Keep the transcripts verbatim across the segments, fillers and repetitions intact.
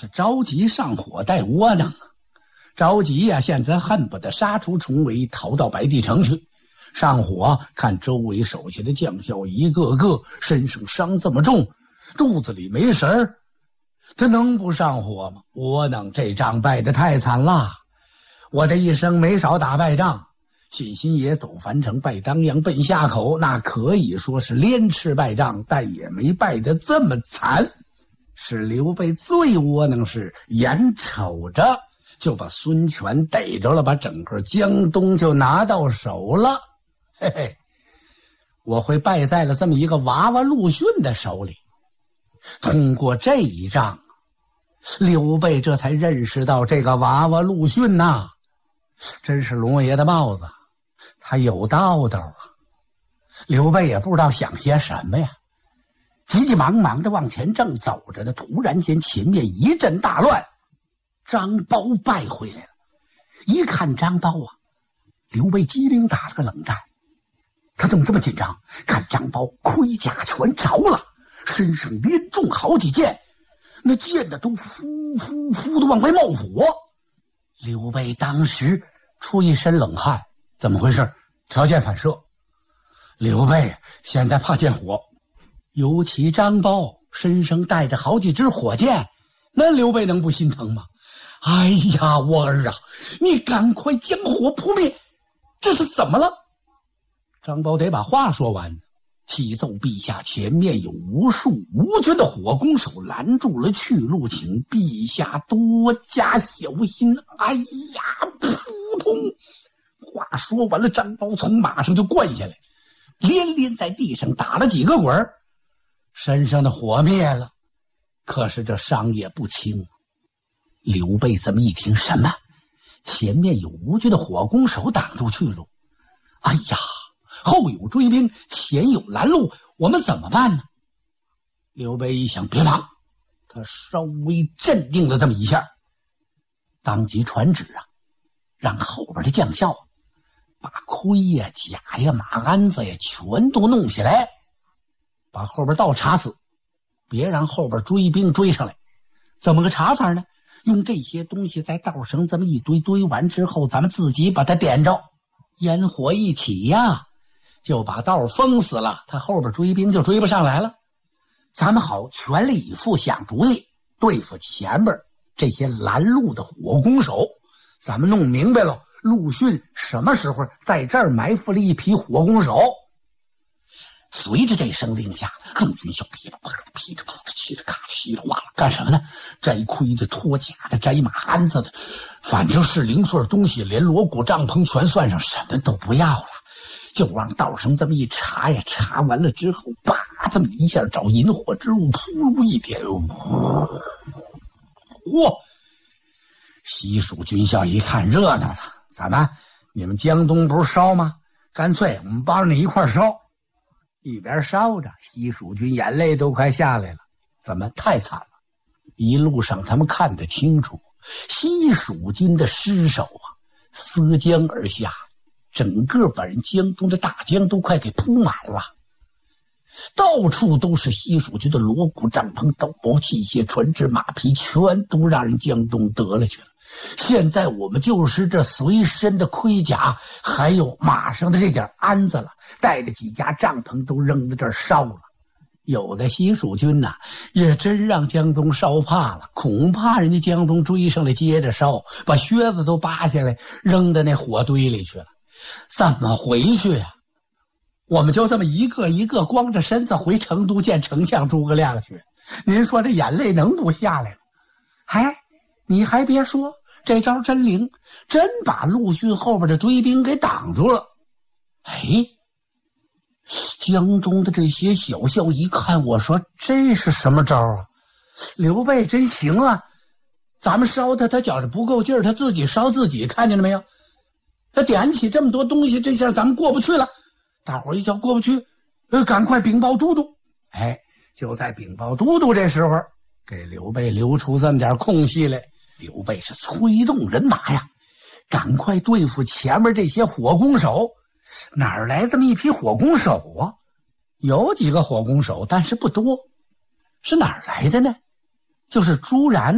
是着急上火带窝囊啊，着急呀、啊，现在恨不得杀出重围，逃到白帝城去。上火看周围手下的将校一个个身上伤这么重，肚子里没食儿，他能不上火吗？窝囊，这仗败得太惨了，我这一生没少打败仗，起新野走樊城，败当阳，奔夏口，那可以说是连吃败仗，但也没败得这么惨。是刘备最窝囊，是眼瞅着就把孙权逮着了，把整个江东就拿到手了。嘿嘿，我会败在了这么一个娃娃陆逊的手里。通过这一仗，刘备这才认识到这个娃娃陆逊呐、啊，真是龙爷的帽子，他有道道啊。刘备也不知道想些什么呀，急急忙忙的往前正走着呢，突然间前面一阵大乱，张苞败回来了。一看张苞啊，刘备机灵打了个冷战，他怎么这么紧张？看张苞盔甲全着了，身上连中好几箭，那箭的都呼呼呼的往外冒火。刘备当时出一身冷汗，怎么回事？条件反射。刘备现在怕见火，尤其张苞身上带着好几支火箭，那刘备能不心疼吗？哎呀，我儿啊，你赶快将火扑灭，这是怎么了？张苞得把话说完，启奏陛下，前面有无数吴军的火攻手拦住了去路，请陛下多加小心。哎呀，扑通！话说完了，张苞从马上就灌下来，连连在地上打了几个滚儿，身上的火灭了。可是这伤也不轻。刘备这么一听，什么？前面有吴军的火攻手挡住去路，哎呀，后有追兵，前有拦路，我们怎么办呢？刘备一想，别忙，他稍微镇定了这么一下，当即传旨啊，让后边的将校把盔呀、甲呀、马鞍子呀全都弄下来，把后边道查死，别让后边追兵追上来。怎么个查法呢？用这些东西在道上这么一堆，堆完之后咱们自己把它点着，烟火一起呀，就把道封死了，他后边追兵就追不上来了。咱们好全力以赴想主意对付前边这些拦路的火攻手。咱们弄明白了陆逊什么时候在这儿埋伏了一批火攻手。随着这声令下，众军校噼里啪啦噼里啪啦嘁哩咔嘁哩哗啦，干什么呢？摘盔的、脱甲的、摘马鞍子的，反正是零碎东西，连锣鼓帐篷全算上，什么都不要了，就往道上这么一查呀，查完了之后，叭，这么一下找引火之物，扑噜一点，嚯！西蜀军校一看热闹了，怎么？你们江东不是烧吗？干脆我们帮着你一块烧。一边烧着，西蜀军眼泪都快下来了。怎么太惨了？一路上他们看得清楚，西蜀军的尸首啊，撕江而下，整个把人江东的大江都快给铺满了。到处都是西蜀军的锣鼓帐篷、刀矛器械、船只马匹，全都让人江东得了去了。现在我们就是这随身的盔甲还有马上的这点鞍子了，带着几家帐篷都扔在这儿烧了。有的西蜀军呐、啊，也真让江东烧怕了，恐怕人家江东追上来接着烧，把靴子都扒下来扔在那火堆里去了。怎么回去呀、啊？我们就这么一个一个光着身子回成都见丞相诸葛亮去，您说这眼泪能不下来吗？哎，你还别说，这招真灵，真把陆逊后边的追兵给挡住了。哎，江东的这些小校一看，我说这是什么招啊？刘备真行啊！咱们烧他，他觉着不够劲儿，他自己烧自己，看见了没有？他点起这么多东西，这下咱们过不去了。大伙儿一叫过不去，呃，赶快禀报都督。哎，就在禀报都督这时候，给刘备留出这么点空隙来。刘备是催动人马呀，赶快对付前面这些火攻手。哪儿来这么一批火攻手啊？有几个火攻手，但是不多。是哪儿来的呢？就是朱然呐、啊，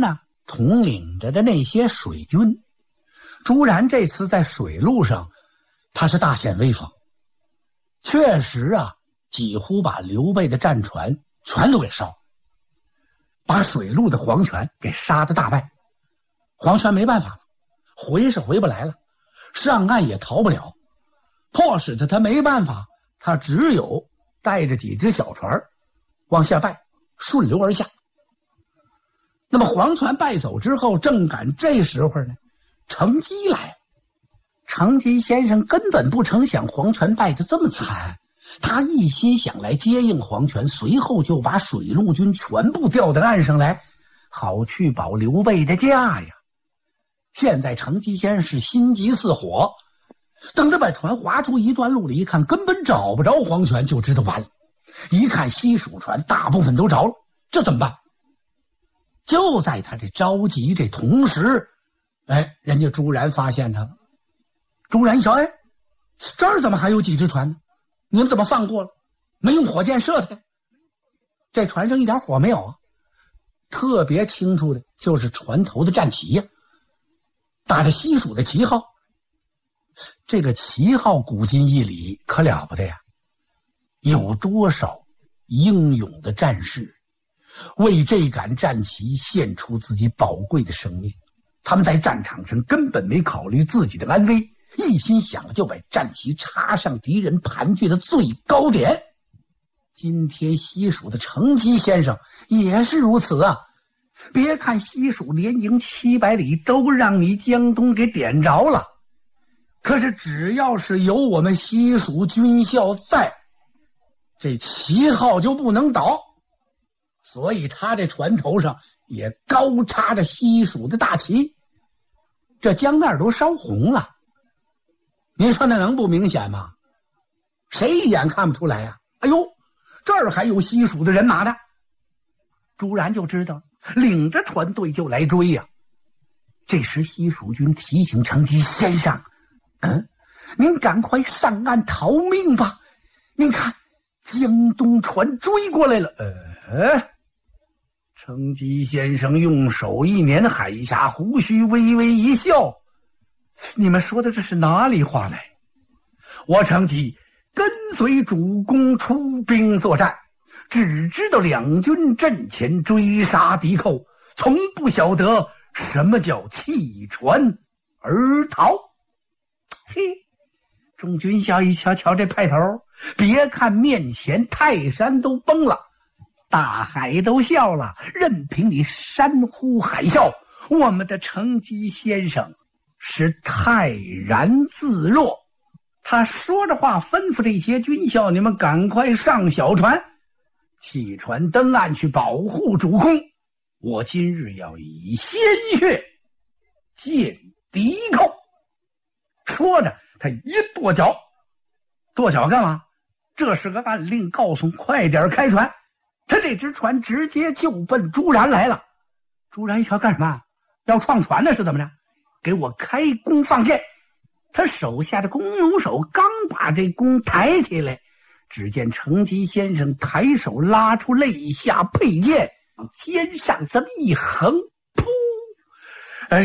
统领着的那些水军。朱然这次在水路上，他是大显威风，确实啊，几乎把刘备的战船全都给烧，把水路的黄权给杀得大败。黄权没办法了，回是回不来了，上岸也逃不了，迫使的他没办法，他只有带着几只小船往下败，顺流而下。那么黄权败走之后，正赶这时候呢，程基来。程基先生根本不曾想黄权败得这么惨，他一心想来接应黄权，随后就把水陆军全部调到岸上来，好去保刘备的驾呀。现在程基先生是心急似火，等他把船划出一段路了，一看根本找不着黄权，就知道完了。一看西蜀船大部分都着了，这怎么办？就在他这着急这同时，哎，人家朱然发现他了。朱然一瞧，哎，这儿怎么还有几只船呢？你们怎么放过了？没用火箭射它？这船上一点火没有啊。特别清楚的就是船头的战旗呀，打着西蜀的旗号。这个旗号古今一里可了不得呀，有多少英勇的战士为这杆战旗献出自己宝贵的生命。他们在战场上根本没考虑自己的安危，一心想就把战旗插上敌人盘踞的最高点。今天西蜀的程基先生也是如此啊！别看西蜀连营七百里都让你江东给点着了，可是只要是有我们西蜀军校在，这旗号就不能倒。所以他这船头上也高插着西蜀的大旗，这江面都烧红了，您说那能不明显吗？谁一眼看不出来呀、啊？哎呦，这儿还有西蜀的人马呢！朱然就知道，领着船队就来追呀、啊。这时西蜀军提醒程基先生：“嗯，您赶快上岸逃命吧！您看，江东船追过来了。”呃。程基先生用手一捻海下胡须，微微一笑：“你们说的这是哪里话来？我程基跟随主公出兵作战，只知道两军阵前追杀敌寇，从不晓得什么叫弃船而逃。”嘿，众军校一瞧瞧这派头，别看面前泰山都崩了，大海都笑了，任凭你山呼海啸，我们的程基先生是泰然自若。他说着话，吩咐这些军校：“你们赶快上小船，弃船登岸去保护主公。我今日要以鲜血见敌寇。”说着，他一跺脚，跺脚干嘛？这是个暗令，告诉快点开船。他这只船直接就奔朱然来了。朱然一瞧，干什么？要撞船呢是怎么着？给我开弓放箭！他手下的弓弩手刚把这弓抬起来，只见程基先生抬手拉出肋下佩剑，往肩上这么一横，噗！呃，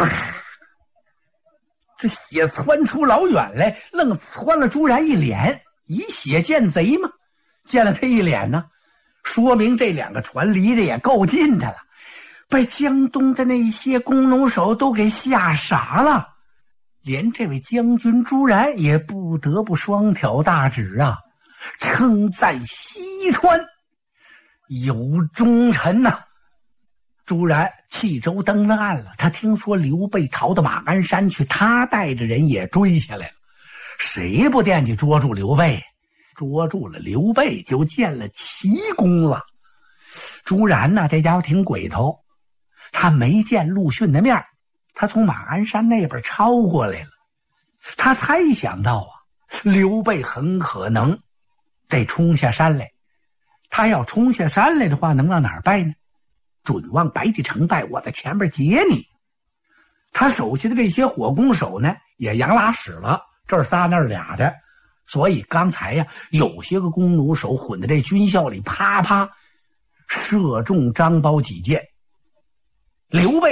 这血窜出老远来，愣窜了朱然一脸。以血见贼嘛，见了他一脸呢，说明这两个船离着也够近的了，被江东的那些弓弩手都给吓傻了。连这位将军朱然也不得不双挑大指啊，称赞西川有忠臣呐、啊。朱然弃舟登了岸了，他听说刘备逃到马鞍山去，他带着人也追下来了。谁不惦记捉住刘备？捉住了刘备就见了奇功了。朱然呢，这家伙挺鬼头，他没见陆逊的面，他从马鞍山那边抄过来了。他猜想到啊，刘备很可能得冲下山来。他要冲下山来的话，能往哪儿败呢？准往白帝城败，我在前面截你。他手下的这些火攻手呢，也扬拉屎了，这儿仨那儿俩的。所以刚才呀，有些个弓弩手混在这军校里，啪啪射中张苞几箭。刘备